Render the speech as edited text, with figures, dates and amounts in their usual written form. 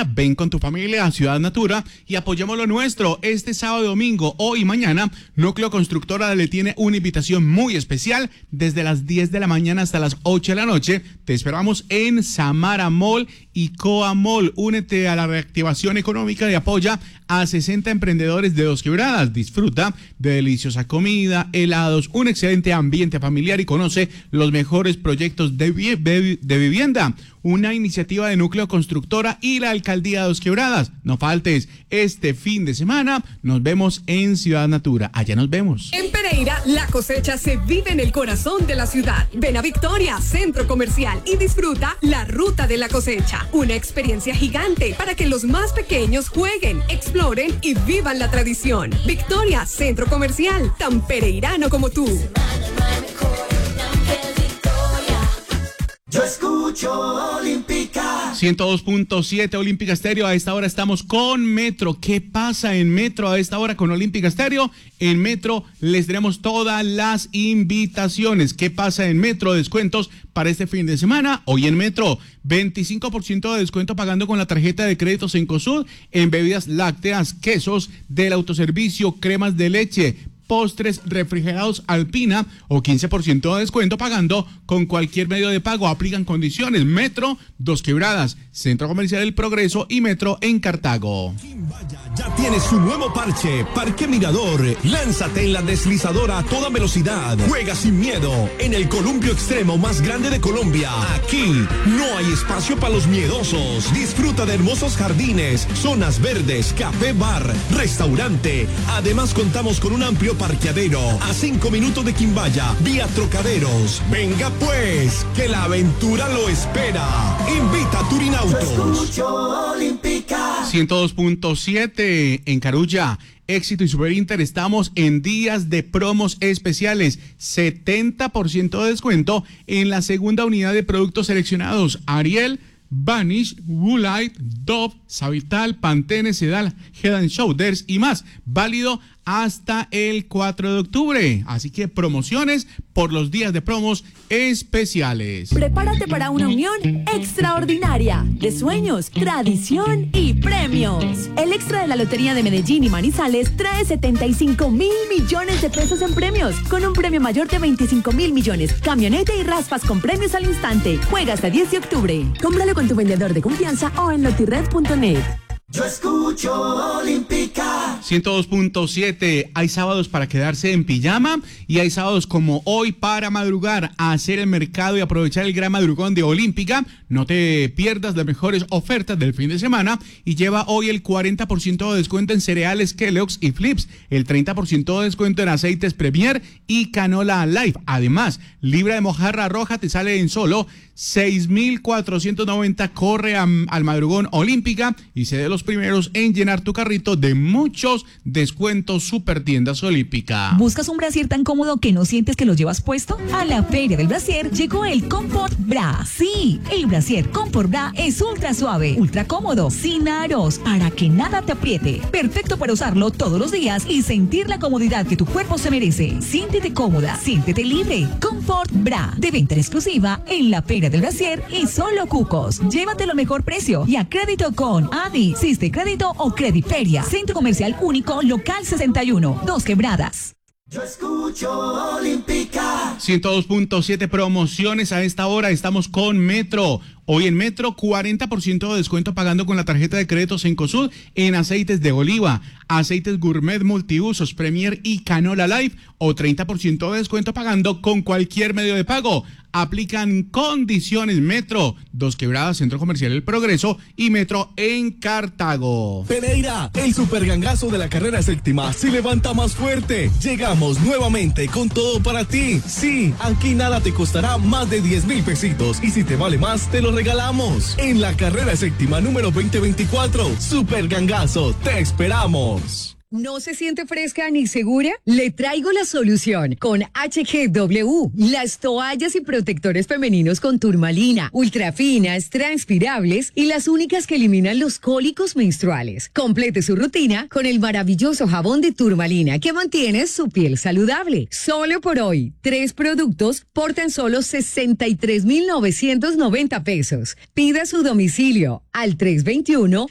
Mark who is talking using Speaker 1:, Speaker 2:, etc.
Speaker 1: semana, ven con tu familia a Ciudad Natura y apoyemos lo nuestro. Este sábado, domingo, hoy y mañana, Núcleo Constructora le tiene una invitación muy especial desde las 10 de la mañana hasta las 8 de la noche. Te esperamos en Samara Mall y Coa Mall. Únete a la reactivación económica y apoya a 60 emprendedores de Dos Quebradas. Disfruta de deliciosa comida, helados, un excelente ambiente familiar y conoce los mejores proyectos de vivienda. Una iniciativa de Núcleo Constructora y la Alcaldía de Dos Quebradas. No faltes, este fin de semana nos vemos en Ciudad Natura. Allá nos vemos.
Speaker 2: En Pereira, la cosecha se vive en el corazón de la ciudad. Ven a Victoria, centro comercial, y disfruta la ruta de la cosecha. Una experiencia gigante para que los más pequeños jueguen, exploren y vivan la tradición. Victoria, centro comercial, tan pereirano como tú.
Speaker 3: Yo escucho Olímpica.
Speaker 1: 102.7 Olímpica Estéreo. A esta hora estamos con Metro. ¿Qué pasa en Metro a esta hora con Olímpica Estéreo? En Metro les tenemos todas las invitaciones. ¿Qué pasa en Metro? Descuentos para este fin de semana. Hoy en Metro, 25% de descuento pagando con la tarjeta de crédito Cencosud en bebidas lácteas, quesos del autoservicio, cremas de leche, postres refrigerados Alpina o 15% de descuento pagando con cualquier medio de pago. Aplican condiciones. Metro Dos Quebradas, Centro Comercial El Progreso y Metro en Cartago.
Speaker 4: Ya tiene su nuevo parche, Parque Mirador. Lánzate en la deslizadora a toda velocidad. Juega sin miedo en el columpio extremo más grande de Colombia. Aquí no hay espacio para los miedosos. Disfruta de hermosos jardines, zonas verdes, café, bar, restaurante. Además contamos con un amplio parqueadero a 5 minutos de Quimbaya, vía Trocaderos. Venga pues, que la aventura lo espera. Invita a Turinautos.
Speaker 3: Escucho Olímpica.
Speaker 1: 102.7 en Carulla. Éxito y Superinter, estamos en días de promos especiales. 70% de descuento en la segunda unidad de productos seleccionados. Ariel, Vanish, Woolite, Dove, Savital, Pantene, Sedal, Head and Shoulders y más. Válido hasta el 4 de octubre. Así que promociones por los días de promos especiales.
Speaker 5: Prepárate para una unión extraordinaria de sueños, tradición y premios. El extra de la Lotería de Medellín y Manizales trae 75.000 millones de pesos en premios, con un premio mayor de 25.000 millones, camioneta y raspas con premios al instante. Juega hasta 10 de octubre. Cómpralo con tu vendedor de confianza o en lotired.net.
Speaker 3: Yo escucho Olímpica.
Speaker 1: 102.7. Hay sábados para quedarse en pijama y hay sábados como hoy para madrugar, a hacer el mercado y aprovechar el gran madrugón de Olímpica. No te pierdas las mejores ofertas del fin de semana y lleva hoy el 40% de descuento en cereales Kellogg's y Flips, el 30% de descuento en aceites Premier y Canola Life. Además, libra de mojarra roja te sale en solo 6.490. Corre al madrugón Olímpica y sé de los primeros en llenar tu carrito de muchos descuentos. Super Tiendas Olímpica.
Speaker 6: ¿Buscas un brasier tan cómodo que no sientes que lo llevas puesto? A la Feria del Brasier llegó el Comfort Bra. Sí, el brasier Comfort Bra es ultra suave, ultra cómodo, sin aros, para que nada te apriete. Perfecto para usarlo todos los días y sentir la comodidad que tu cuerpo se merece. Siéntete cómoda, siéntete libre. Comfort Bra, de venta exclusiva en la Feria del Brasier y solo Cucos. Llévatelo mejor precio y a crédito con Adi, Siste Crédito o Crediferia. Centro Comercial Único, Local 61, Dos Quebradas.
Speaker 3: Yo escucho Olímpica.
Speaker 1: 102.7 promociones a esta hora. Estamos con Metro. Hoy en Metro, 40% de descuento pagando con la tarjeta de crédito Cencosud en aceites de oliva, aceites gourmet multiusos Premier y Canola Life, o 30% de descuento pagando con cualquier medio de pago. Aplican condiciones. Metro Dos Quebradas, Centro Comercial El Progreso y Metro en Cartago.
Speaker 4: Pereira, el supergangazo de la carrera séptima se levanta más fuerte. Llegamos nuevamente con todo para ti. Sí, aquí nada te costará más de 10,000 pesitos y si te vale más te lo regalamos. En la carrera séptima número 2024, supergangazo, te esperamos.
Speaker 2: ¿No se siente fresca ni segura? Le traigo la solución con HGW, las toallas y protectores femeninos con turmalina, ultrafinas, transpirables y las únicas que eliminan los cólicos menstruales. Complete su rutina con el maravilloso jabón de turmalina que mantiene su piel saludable. Solo por hoy, 3 productos por tan solo 63,990 pesos. Pida su domicilio al 321